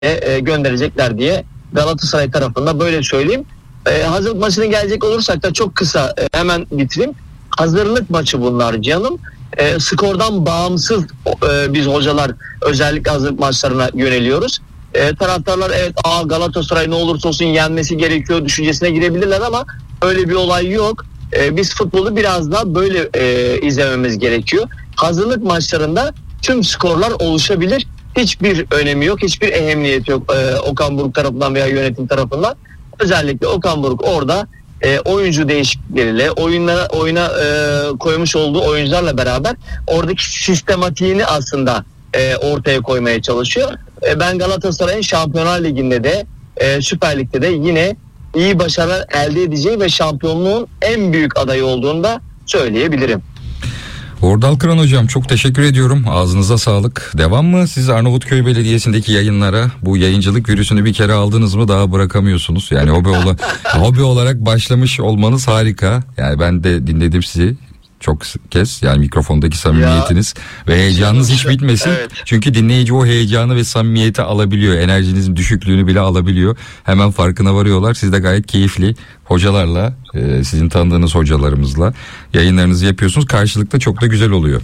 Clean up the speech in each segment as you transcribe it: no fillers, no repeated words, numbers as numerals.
gönderecekler diye Galatasaray tarafında, böyle söyleyeyim. Hazırlık maçına gelecek olursak da çok kısa hemen bitireyim. Hazırlık maçı bunlar canım. Skordan bağımsız biz hocalar özellikle hazırlık maçlarına yöneliyoruz. Taraftarlar evet Galatasaray ne olursa olsun yenmesi gerekiyor düşüncesine girebilirler ama öyle bir olay yok. Biz futbolu biraz daha böyle izlememiz gerekiyor. Hazırlık maçlarında tüm skorlar oluşabilir. Hiçbir önemi yok, hiçbir ehemmiyeti yok Okan Buruk tarafından veya yönetim tarafından. Özellikle Okan Buruk orada oyuncu değişiklikleriyle oyuna koymuş olduğu oyuncularla beraber oradaki sistematiğini aslında ortaya koymaya çalışıyor. Ben Galatasaray'ın Şampiyonlar Ligi'nde de Süper Lig'de de yine iyi başarılar elde edeceği ve şampiyonluğun en büyük adayı olduğunu da söyleyebilirim. Ordal Kıran hocam, çok teşekkür ediyorum. Ağzınıza sağlık. Devam mı siz Arnavutköy Belediyesi'ndeki yayınlara? Bu yayıncılık virüsünü bir kere aldınız mı daha bırakamıyorsunuz. Yani hobi olarak başlamış olmanız harika. Yani ben de dinledim sizi çok kez, yani mikrofondaki samimiyetiniz ve heyecanınız hiç bitmesin. Evet. Çünkü dinleyici o heyecanı ve samimiyeti alabiliyor. Enerjinizin düşüklüğünü bile alabiliyor. Hemen farkına varıyorlar. Siz de gayet keyifli hocalarla, sizin tanıdığınız hocalarımızla yayınlarınızı yapıyorsunuz. Karşılıklı çok da güzel oluyor.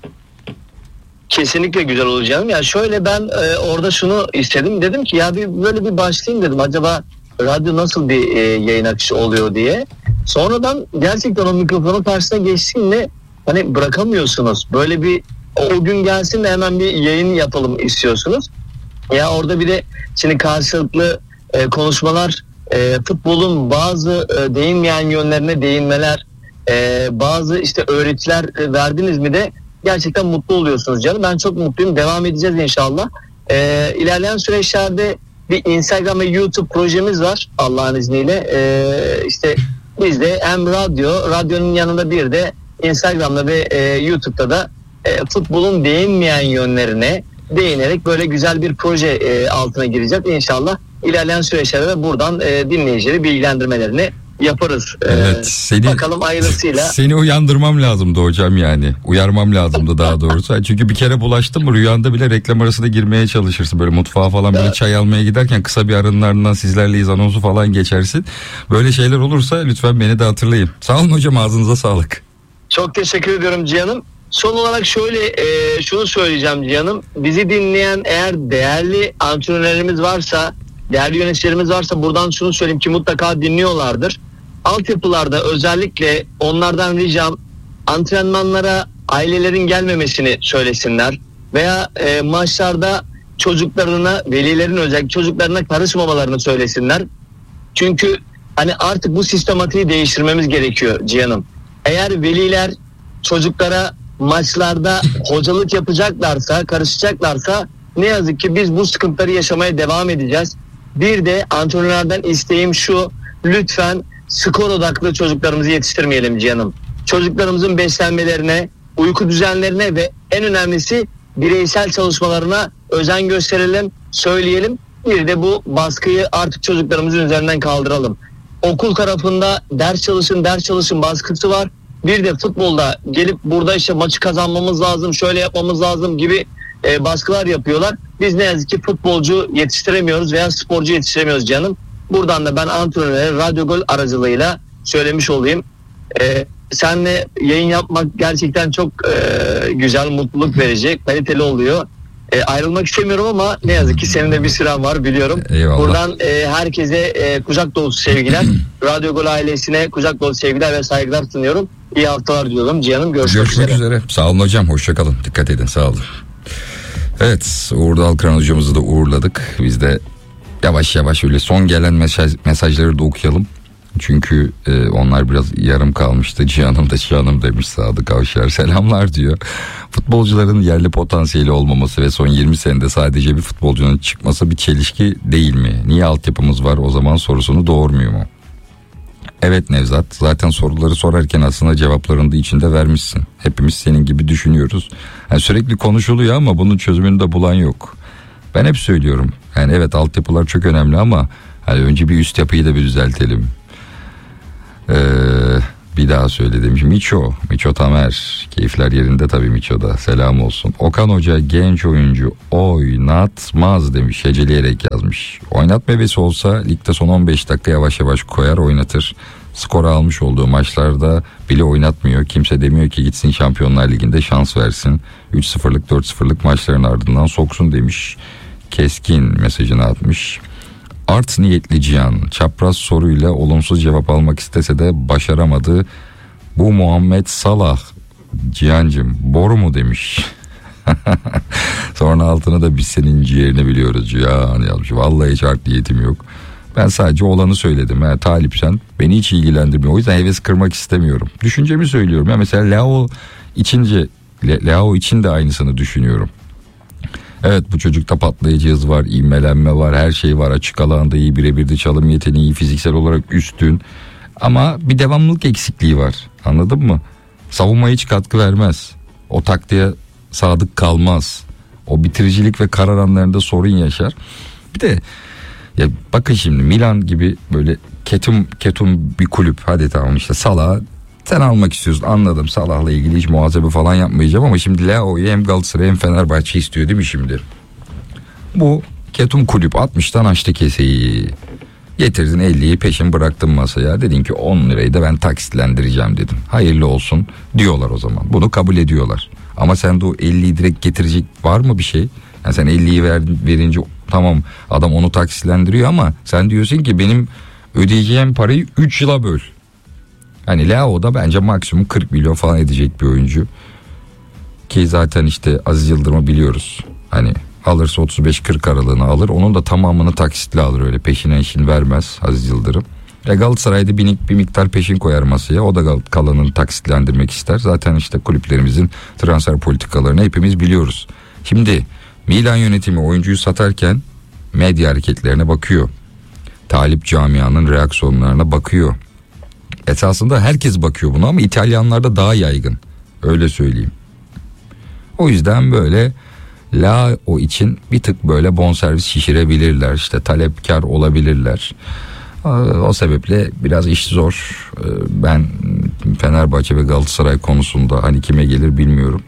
Kesinlikle güzel olacağım. Ya şöyle ben orada şunu istedim. Dedim ki ya böyle bir başlayayım dedim. Acaba radyo nasıl bir yayın akışı oluyor diye. Sonradan gerçekten o mikrofonun karşısına geçtiğinde hani bırakamıyorsunuz. Böyle bir o gün gelsin de hemen bir yayın yapalım istiyorsunuz. Ya orada bir de şimdi karşılıklı konuşmalar, futbolun bazı değinmeyen yönlerine değinmeler, bazı işte öğretiler verdiniz mi de gerçekten mutlu oluyorsunuz canım. Ben çok mutluyum. Devam edeceğiz inşallah. İlerleyen süreçlerde bir Instagram ve YouTube projemiz var Allah'ın izniyle. İşte biz de hem radyonun yanında bir de Instagram'da ve YouTube'da da futbolun değinmeyen yönlerine değinerek böyle güzel bir proje altına gireceğiz. İnşallah ilerleyen süreçlerde buradan dinleyicileri bilgilendirmelerini yaparız. Evet, bakalım hayırlısıyla. Seni uyandırmam lazımdı hocam yani. Uyarmam lazımdı daha doğrusu. Çünkü bir kere bulaştın mı rüyanda bile reklam arasında girmeye çalışırsın. Böyle mutfağa falan böyle çay almaya giderken kısa bir aranın ardından sizlerleyiz anonsu falan geçersin. Böyle şeyler olursa lütfen beni de hatırlayın. Sağ olun hocam, ağzınıza sağlık. Çok teşekkür ediyorum Cihan'ım. Son olarak şöyle şunu söyleyeceğim Cihan'ım. Bizi dinleyen eğer değerli antrenörlerimiz varsa, değerli yöneticilerimiz varsa buradan şunu söyleyeyim ki mutlaka dinliyorlardır. Altyapılarda özellikle onlardan ricam antrenmanlara ailelerin gelmemesini söylesinler veya maçlarda çocuklarına, velilerin özellikle çocuklarına karışmamalarını söylesinler. Çünkü hani artık bu sistematiği değiştirmemiz gerekiyor Cihan'ım. Eğer veliler çocuklara maçlarda hocalık yapacaklarsa, karışacaklarsa ne yazık ki biz bu sıkıntıları yaşamaya devam edeceğiz. Bir de antrenörlerden isteğim şu: lütfen skor odaklı çocuklarımızı yetiştirmeyelim Cihan'ım. Çocuklarımızın beslenmelerine, uyku düzenlerine ve en önemlisi bireysel çalışmalarına özen gösterelim, söyleyelim. Bir de bu baskıyı artık çocuklarımızın üzerinden kaldıralım. Okul tarafında ders çalışın baskısı var. Bir de futbolda gelip burada işte maçı kazanmamız lazım, şöyle yapmamız lazım gibi baskılar yapıyorlar. Biz ne yazık ki futbolcu yetiştiremiyoruz veya sporcu yetiştiremiyoruz canım. Buradan da ben antrenöre Radyo Gol aracılığıyla söylemiş olayım. Seninle yayın yapmak gerçekten çok güzel, mutluluk verici, kaliteli oluyor. Ayrılmak istemiyorum ama ne yazık ki senin de bir süren var biliyorum. Eyvallah. Buradan herkese kucak dolusu sevgiler. Radyo Gol ailesine kucak dolusu sevgiler ve saygılar sunuyorum. İyi haftalar diliyorum Cihan'ım. Görüşmek üzere. Sağ olun hocam. Hoşçakalın. Dikkat edin. Sağ olun. Evet, Uğur Dalkıran hocamızı da uğurladık. Biz de yavaş yavaş öyle son gelen mesajları da okuyalım. Çünkü onlar biraz yarım kalmıştı. Cihan'ım demiş, Sadık Avşar selamlar diyor. Futbolcuların yerli potansiyeli olmaması ve son 20 senede sadece bir futbolcunun çıkması bir çelişki değil mi? Niye altyapımız var o zaman sorusunu doğurmuyor mu? Evet Nevzat, zaten soruları sorarken aslında cevaplarını da içinde vermişsin. Hepimiz senin gibi düşünüyoruz. Yani sürekli konuşuluyor ama bunun çözümünü de bulan yok. Ben hep söylüyorum. Yani evet, altyapılar çok önemli ama hani önce bir üst yapıyı da bir düzeltelim. Bir daha söyle demiş. Miço Tamer. Keyifler yerinde tabii Miço'da. Selam olsun. Okan Hoca genç oyuncu oynatmaz demiş. Heceleyerek yazmış. Oynatma hevesi olsa ligde son 15 dakika yavaş yavaş koyar oynatır. Skor almış olduğu maçlarda bile oynatmıyor. Kimse demiyor ki gitsin Şampiyonlar Ligi'nde şans versin. 3-0'lık 4-0'lık maçların ardından soksun demiş. Keskin mesajını atmış. Art niyetli Cihan çapraz soruyla olumsuz cevap almak istese de başaramadı. Bu Muhammed Salah Cihancım boru mu demiş. Sonra altına da biz senin ciğerini biliyoruz Cihan yazmış. Vallahi hiç art niyetim yok. Ben sadece olanı söyledim. Talipsen beni hiç ilgilendirmiyor. O yüzden heves kırmak istemiyorum. Düşüncemi söylüyorum. Mesela Leao için de aynısını düşünüyorum. Evet, bu çocukta patlayıcı hız var, ivmelenme var, her şey var. Açık alanda iyi, birebir de çalım yeteneği iyi, fiziksel olarak üstün. Ama bir devamlılık eksikliği var. Anladın mı? Savunmaya hiç katkı vermez. O taktiğe sadık kalmaz. O bitiricilik ve karar anlarında sorun yaşar. Bir de ya bakın şimdi Milan gibi böyle ketum bir kulüp. Hadi tamam işte Salah'ı sen almak istiyorsun, anladım. Salah'la ilgili hiç muhasebe falan yapmayacağım ama şimdi Leao'yu hem Galatasaray hem Fenerbahçe istiyor değil mi şimdi? Bu ketum kulüp 60'tan açtı keseyi. Getirdin 50'yi peşin bıraktın masaya. Dedin ki 10 lirayı da ben taksitlendireceğim dedin. Hayırlı olsun diyorlar o zaman. Bunu kabul ediyorlar. Ama sen de o 50'yi direkt getirecek var mı bir şey? Yani sen 50'yi verince tamam adam onu taksitlendiriyor ama sen diyorsun ki benim ödeyeceğim parayı 3 yıla böl. Hani Leao da bence maksimum 40 milyon falan edecek bir oyuncu. Ki zaten işte Aziz Yıldırım'ı biliyoruz. Hani alırsa 35-40 aralığını alır. Onun da tamamını taksitle alır, öyle peşine işin vermez Aziz Yıldırım. Galatasaray'da bir miktar peşin koyar masaya. O da kalanını taksitlendirmek ister. Zaten işte kulüplerimizin transfer politikalarını hepimiz biliyoruz. Şimdi Milan yönetimi oyuncuyu satarken medya hareketlerine bakıyor. Talip camianın reaksiyonlarına bakıyor. Esasında herkes bakıyor buna ama İtalyanlarda daha yaygın. Öyle söyleyeyim. O yüzden böyle Leao için bir tık böyle bonservis şişirebilirler. İşte talepkar olabilirler. O sebeple biraz iş zor. Ben Fenerbahçe ve Galatasaray konusunda hani kime gelir bilmiyorum.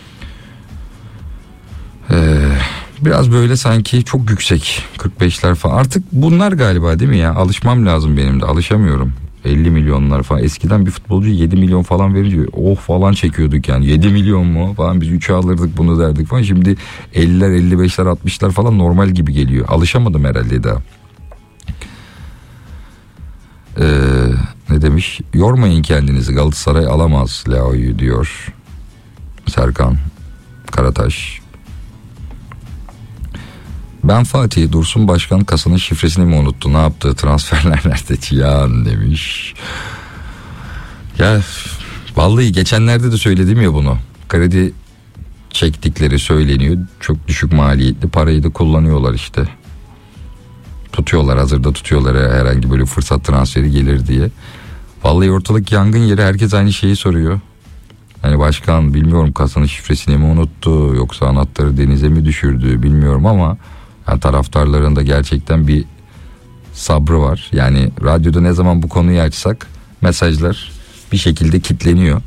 Biraz böyle sanki çok yüksek 45'ler falan. Artık bunlar galiba değil mi ya? Alışmam lazım benim de. Alışamıyorum. 50 milyonlar falan. Eskiden bir futbolcu 7 milyon falan verince oh falan çekiyorduk yani. 7 milyon mu falan, biz 3'e alırdık bunu derdik falan. Şimdi 50'ler 55'ler 60'lar falan normal gibi geliyor. Alışamadım herhalde daha. Ne demiş? Yormayın kendinizi, Galatasaray alamaz Leao'yu diyor Serkan Karataş. Ben Fatih, Dursun Başkan kasanın şifresini mi unuttu? Ne yaptı? Transferler nerede? Cihan demiş. Ya vallahi geçenlerde de söyledim ya bunu. Kredi çektikleri söyleniyor. Çok düşük maliyetli parayı da kullanıyorlar işte. Tutuyorlar, hazırda tutuyorlar herhangi böyle fırsat transferi gelir diye. Vallahi ortalık yangın yeri, herkes aynı şeyi soruyor. Hani başkan bilmiyorum kasanın şifresini mi unuttu yoksa anahtarı denize mi düşürdü bilmiyorum ama yani taraftarların da gerçekten bir sabrı var. Yani radyoda ne zaman bu konuyu açsak mesajlar bir şekilde kilitleniyor.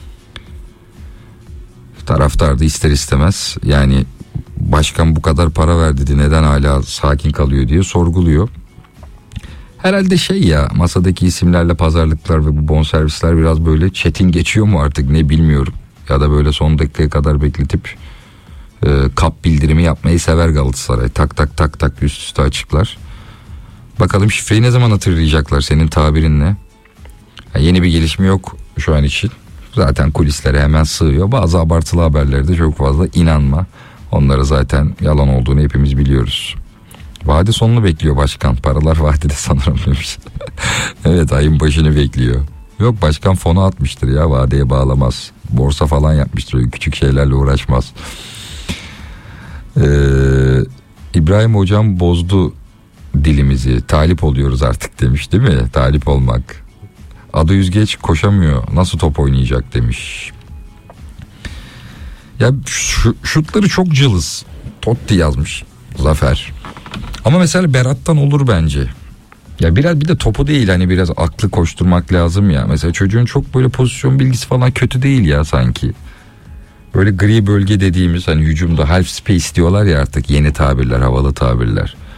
Taraftar da ister istemez yani başkan bu kadar para verdi neden hala sakin kalıyor diye sorguluyor. Herhalde şey ya, masadaki isimlerle pazarlıklar ve bu bonservisler biraz böyle çetin geçiyor mu artık ne bilmiyorum. Ya da böyle son dakikaya kadar bekletip kap bildirimi yapmayı sever Galatasaray. Tak tak tak tak üst üste açıklar. Bakalım şifreyi ne zaman hatırlayacaklar, senin tabirinle. Yeni bir gelişme yok şu an için. Zaten kulislere hemen sığıyor. Bazı abartılı haberlere de çok fazla inanma. Onlara zaten yalan olduğunu hepimiz biliyoruz. Vade sonunu bekliyor başkan. Paralar vadede sanırım demiş. Evet, ayın başını bekliyor. Yok, başkan fonu atmıştır ya, vadeye bağlamaz. Borsa falan yapmıştır, öyle küçük şeylerle uğraşmaz. İbrahim hocam bozdu dilimizi. Talip oluyoruz artık demiş değil mi? Talip olmak. Adı Yüzgeç koşamıyor. Nasıl top oynayacak demiş. Ya şutları çok cılız. Totti yazmış Zafer. Ama mesela Berat'tan olur bence. Ya biraz bir de topu değil, hani biraz aklı koşturmak lazım ya. Mesela çocuğun çok böyle pozisyon bilgisi falan kötü değil ya sanki. Böyle gri bölge dediğimiz, hani hücumda half space diyorlar ya artık, yeni tabirler, havalı tabirler.